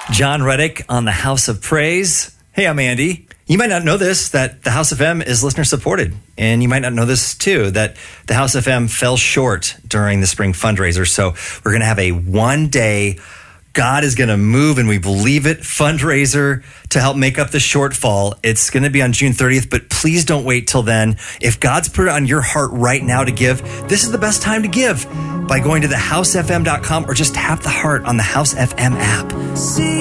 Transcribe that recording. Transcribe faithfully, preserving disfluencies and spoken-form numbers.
John Reddick on the House of Praise. Hey, I'm Andy. You might not know this, that the House F M is listener supported. And you might not know this too, that the House F M fell short during the spring fundraiser. So we're going to have a one day God is going to move and we believe it fundraiser to help make up the shortfall. It's going to be on June thirtieth, but please don't wait till then. If God's put it on your heart right now to give, this is the best time to give by going to the house f m dot com or just tap the heart on the House F M app. See